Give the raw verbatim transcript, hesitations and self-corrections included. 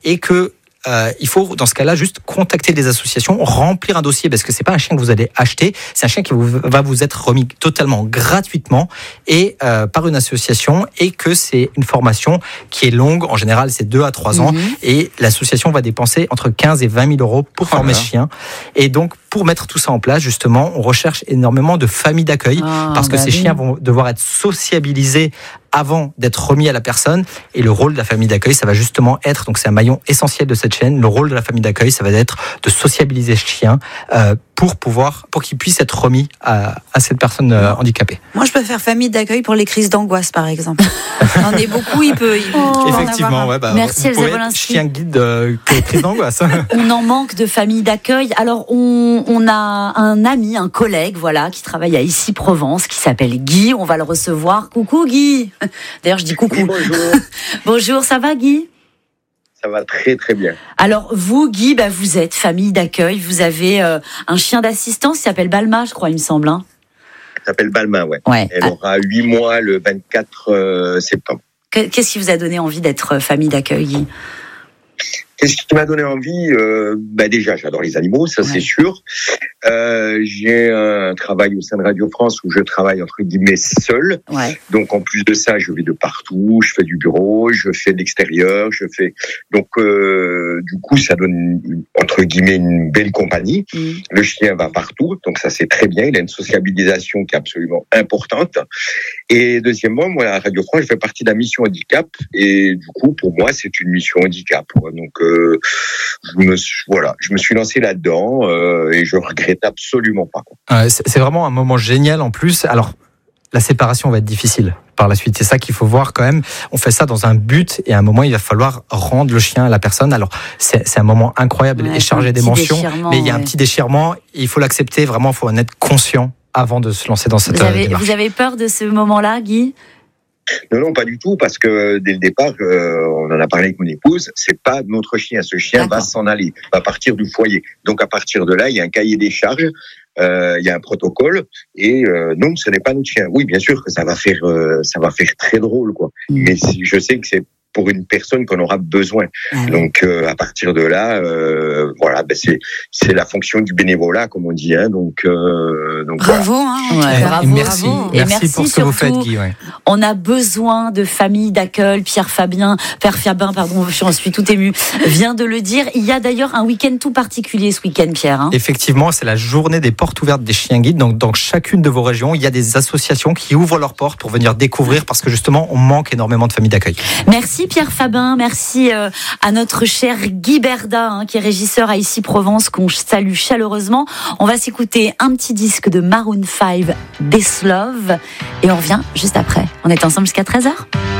et que Euh, il faut dans ce cas-là juste contacter des associations, remplir un dossier parce que c'est pas un chien que vous allez acheter, c'est un chien qui vous, va vous être remis totalement gratuitement et euh, par une association, et que c'est une formation qui est longue, en général c'est deux à trois ans, mmh. et l'association va dépenser entre quinze et vingt mille euros pour former oh ce chien. Et donc pour mettre tout ça en place, justement, on recherche énormément de familles d'accueil oh, parce que bah ces oui. chiens vont devoir être sociabilisés avant d'être remis à la personne. Et le rôle de la famille d'accueil, ça va justement être, donc c'est un maillon essentiel de cette chaîne, le rôle de la famille d'accueil, ça va être de sociabiliser ce chien euh, pour pouvoir, pour qu'il puisse être remis à, à cette personne euh, handicapée. Moi, je peux faire famille d'accueil pour les crises d'angoisse, par exemple. Il y en a beaucoup, il peut. Il peut oh, effectivement, ouais, bah, merci Elsa Wolinski. Chien guide euh, pour les crises d'angoisse. On en manque de famille d'accueil. Alors, on, on a un ami, un collègue, voilà, qui travaille à Issy-Provence, qui s'appelle Guy. On va le recevoir. Coucou Guy. D'ailleurs, je dis coucou. Oui, bonjour. Bonjour, ça va Guy ? Ça va très très bien. Alors vous, Guy, bah, vous êtes famille d'accueil, vous avez euh, un chien d'assistance qui s'appelle Balma, je crois, il me semble. Hein. Elle s'appelle Balma, ouais. ouais. Elle ah. aura huit mois le vingt-quatre septembre. Qu'est-ce qui vous a donné envie d'être famille d'accueil, Guy ? Qu'est-ce qui m'a donné envie euh, bah déjà, j'adore les animaux, ça ouais. c'est sûr. Euh, j'ai un travail au sein de Radio France où je travaille entre guillemets seul. Ouais. Donc en plus de ça, je vais de partout, je fais du bureau, je fais de l'extérieur, je fais. Donc euh, du coup, ça donne entre guillemets une belle compagnie. Mmh. Le chien va partout, donc ça c'est très bien. Il a une sociabilisation qui est absolument importante. Et deuxièmement, moi à Radio France, je fais partie de la mission handicap et du coup, pour moi, c'est une mission handicap. Donc euh, je me suis, voilà, je me suis lancé là-dedans euh, et je regrette absolument pas. Euh, c'est, c'est vraiment un moment génial en plus. Alors, la séparation va être difficile par la suite. C'est ça qu'il faut voir quand même. On fait ça dans un but et à un moment, il va falloir rendre le chien à la personne. Alors, c'est, c'est un moment incroyable ouais, et chargé d'émotions, mais il y a ouais. un petit déchirement. Il faut l'accepter. Vraiment, il faut en être conscient avant de se lancer dans cette vous avez, démarche. Vous avez peur de ce moment-là, Guy ? Non, non, pas du tout, parce que dès le départ, euh, on en a parlé avec mon épouse, c'est pas notre chien. Ce chien D'accord. va s'en aller, va partir du foyer. Donc à partir de là, il y a un cahier des charges, euh, il y a un protocole, et euh, non, ce n'est pas notre chien. Oui, bien sûr que ça va faire, euh, ça va faire très drôle, quoi. Mmh. Mais je sais que c'est pour une personne qu'on aura besoin. Mmh. Donc euh, à partir de là, euh, voilà, ben c'est c'est la fonction du bénévolat, comme on dit. Hein, donc, euh, donc bravo, voilà. hein, ouais, bravo, merci, bravo. merci, et merci pour ce surtout, que vous faites, Guy. Ouais. On a besoin de familles d'accueil. Pierre Fabien, Père Fabien, pardon, je suis tout ému, vient de le dire. Il y a d'ailleurs un week-end tout particulier ce week-end, Pierre. Hein. Effectivement, c'est la journée des portes ouvertes des chiens guides. Donc dans chacune de vos régions, il y a des associations qui ouvrent leurs portes pour venir découvrir, parce que justement, on manque énormément de familles d'accueil. Merci Pierre Fabien. Merci euh, à notre cher Guy Berda, hein, qui est régisseur à Issy-Provence, qu'on salue chaleureusement. On va s'écouter un petit disque de Maroon five, This Love, et on revient juste après. On est ensemble jusqu'à treize heures.